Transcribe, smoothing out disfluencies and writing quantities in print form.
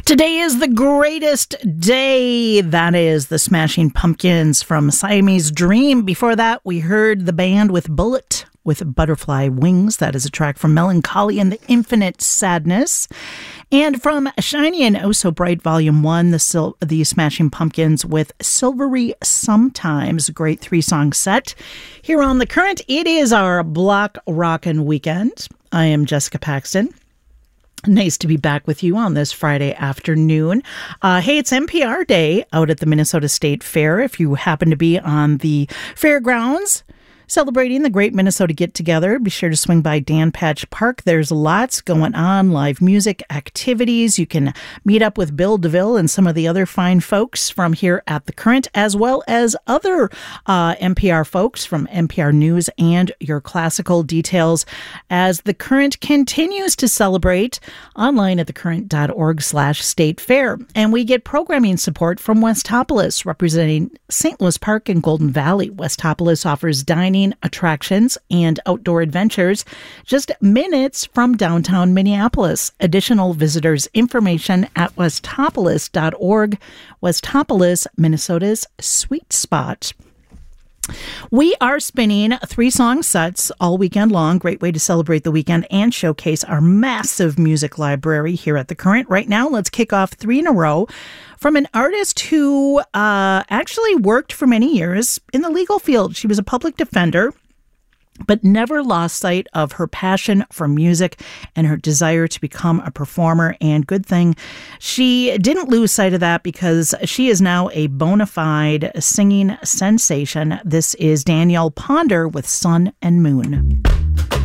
Today is the greatest day. That is the Smashing Pumpkins from Siamese Dream. Before that, we heard the band with Bullet with Butterfly Wings. That is a track from Melancholy and the Infinite Sadness. And from Shiny and Oh So Bright Volume 1, the Smashing Pumpkins with Silvery Sometimes. Great 3-song set. Here on The Current, it is our Block Rockin' Weekend. I am Jessica Paxton. Nice to be back with you on this Friday afternoon. Hey, it's NPR Day out at the Minnesota State Fair. If you happen to be on the fairgrounds celebrating the Great Minnesota Get-Together, be sure to swing by Dan Patch Park. There's lots going on, live music, activities. You can meet up with Bill DeVille and some of the other fine folks from here at The Current, as well as other NPR folks from NPR News and your classical details as The Current continues to celebrate online at thecurrent.org/state fair. And we get programming support from Westopolis, representing St. Louis Park and Golden Valley. Westopolis offers dining, attractions, and outdoor adventures just minutes from downtown Minneapolis. Additional visitors information at westopolis.org. Westopolis, Minnesota's sweet spot. We are spinning 3-song sets all weekend long. Great way to celebrate the weekend and showcase our massive music library here at The Current. Right now, let's kick off 3 in a row from an artist who actually worked for many years in the legal field. She was a public defender, but never lost sight of her passion for music and her desire to become a performer. And good thing she didn't lose sight of that, because she is now a bona fide singing sensation. This is Danielle Ponder with Sun and Moon.